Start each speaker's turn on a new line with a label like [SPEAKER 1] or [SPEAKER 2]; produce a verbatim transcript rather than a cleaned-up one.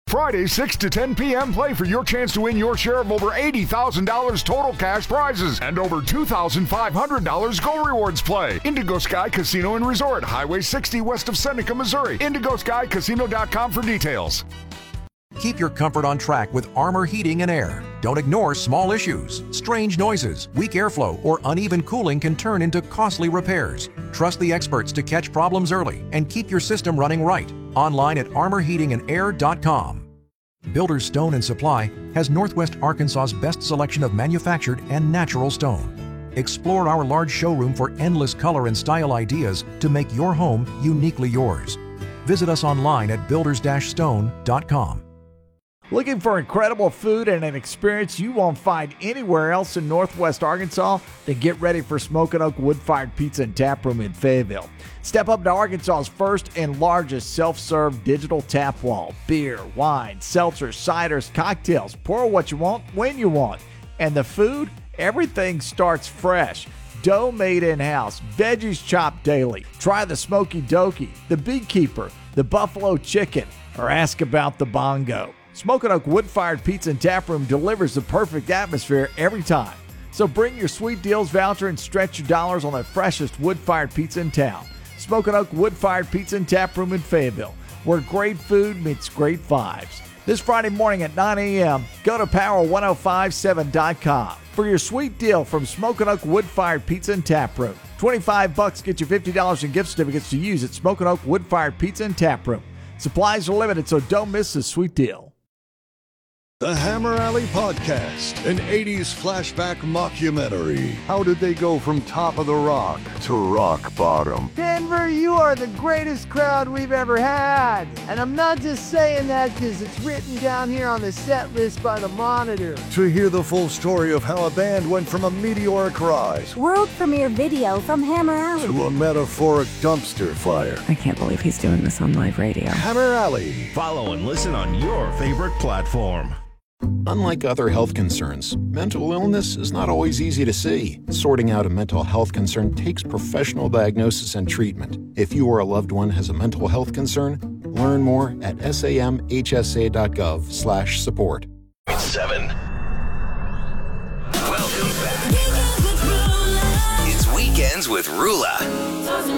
[SPEAKER 1] Friday, six to ten p.m., play for your chance to win your share of over eighty thousand dollars total cash prizes and over two thousand five hundred dollars Go Rewards play. Indigo Sky Casino and Resort, Highway sixty west of Seneca, Missouri. indigo sky casino dot com for details.
[SPEAKER 2] Keep your comfort on track with Armor Heating and Air. Don't ignore small issues. Strange noises, weak airflow, or uneven cooling can turn into costly repairs. Trust the experts to catch problems early and keep your system running right. Online at armor heating and air dot com. Builders Stone and Supply has Northwest Arkansas's best selection of manufactured and natural stone. Explore our large showroom for endless color and style ideas to make your home uniquely yours. Visit us online at builders stone dot com.
[SPEAKER 3] Looking for incredible food and an experience you won't find anywhere else in Northwest Arkansas? Then get ready for Smokin' Oak Wood-Fired Pizza and Tap Room in Fayetteville. Step up to Arkansas's first and largest self-serve digital tap wall. Beer, wine, seltzers, ciders, cocktails. Pour what you want, when you want. And the food? Everything starts fresh. Dough made in-house. Veggies chopped daily. Try the Smoky Dokey, the Beekeeper, the Buffalo Chicken, or ask about the Bongo. Smokin' Oak Wood-Fired Pizza and Tap Room delivers the perfect atmosphere every time. So bring your Sweet Deals voucher and stretch your dollars on the freshest wood-fired pizza in town. Smokin' Oak Wood-Fired Pizza and Tap Room in Fayetteville, where great food meets great vibes. This Friday morning at nine a.m., go to power ten fifty-seven dot com for your sweet deal from Smokin' Oak Wood-Fired Pizza and Tap Room. twenty-five bucks get you fifty dollars in gift certificates to use at Smokin' Oak Wood-Fired Pizza and Tap Room. Supplies are limited, so don't miss this sweet deal.
[SPEAKER 4] The Hammer Alley Podcast, an eighties flashback mockumentary. How did they go from top of the rock to rock bottom?
[SPEAKER 5] Denver, you are the greatest crowd we've ever had. And I'm not just saying that because it's written down here on the set list by the Monitor.
[SPEAKER 4] To hear the full story of how a band went from a meteoric rise,
[SPEAKER 6] world premiere video from Hammer Alley,
[SPEAKER 4] to a metaphoric dumpster fire.
[SPEAKER 7] I can't believe he's doing this on live radio.
[SPEAKER 4] Hammer Alley.
[SPEAKER 8] Follow and listen on your favorite platform.
[SPEAKER 9] Unlike other health concerns, mental illness is not always easy to see. Sorting out a mental health concern takes professional diagnosis and treatment. If you or a loved one has a mental health concern, learn more at samhsa.gov slash support.
[SPEAKER 8] Seven. Welcome back. It's Weekends with Rula.